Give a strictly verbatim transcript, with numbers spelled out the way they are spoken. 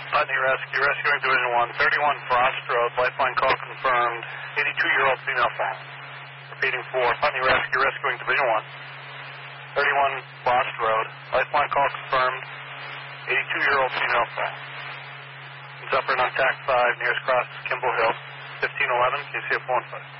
Putney Rescue, rescuing Division one, thirty-one Frost Road, lifeline call confirmed, eighty-two-year-old female phone. Repeating for Putney Rescue, rescuing Division one, thirty-one Frost Road, lifeline call confirmed, eighty-two-year-old female phone. It's upper on tack five, nearest cross is Kimball Hill, fifteen eleven, K C F one five.